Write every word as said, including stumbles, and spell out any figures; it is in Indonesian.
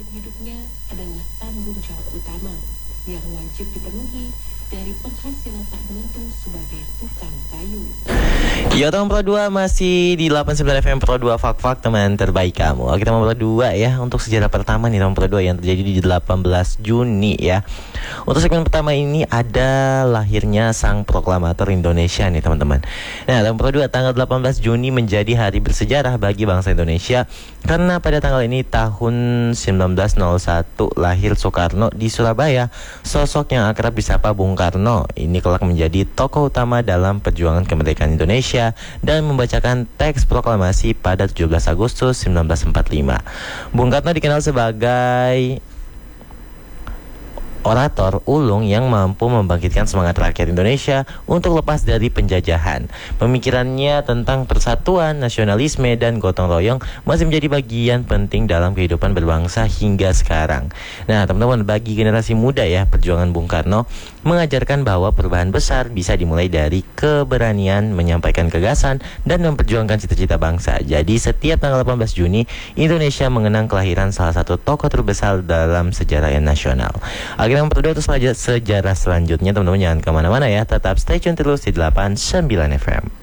hidupnya adalah tanggung jawab utama yang wajib dipenuhi dari penghasilan tak menentu sebagai tukang kayu. Ya, teman Pro dua masih di delapan puluh sembilan F M Pro dua Fak-Fak, teman terbaik kamu. Oke, teman Pro dua ya, untuk sejarah pertama nih teman Pro dua yang terjadi di delapan belas Juni ya. Untuk segmen pertama ini ada lahirnya sang proklamator Indonesia nih teman-teman. Nah, teman Pro dua, tanggal delapan belas Juni menjadi hari bersejarah bagi bangsa Indonesia karena pada tanggal ini tahun seribu sembilan ratus satu lahir Soekarno di Surabaya. Sosok yang akrab disapa Bung Karno ini kelak menjadi tokoh utama dalam perjuangan kemerdekaan Indonesia dan membacakan teks proklamasi pada tujuh belas Agustus seribu sembilan ratus empat puluh lima. Bung Karno dikenal sebagai orator ulung yang mampu membangkitkan semangat rakyat Indonesia untuk lepas dari penjajahan. Pemikirannya tentang persatuan, nasionalisme, dan gotong royong masih menjadi bagian penting dalam kehidupan berbangsa hingga sekarang. Nah, teman-teman, bagi generasi muda ya, perjuangan Bung Karno mengajarkan bahwa perubahan besar bisa dimulai dari keberanian menyampaikan gagasan dan memperjuangkan cita-cita bangsa. Jadi, setiap tanggal delapan belas Juni, Indonesia mengenang kelahiran salah satu tokoh terbesar dalam sejarah nasional. Akhirnya berdua itu sejarah selanjutnya, teman-teman jangan kemana-mana ya, tetap stay tune terus di delapan puluh sembilan F M.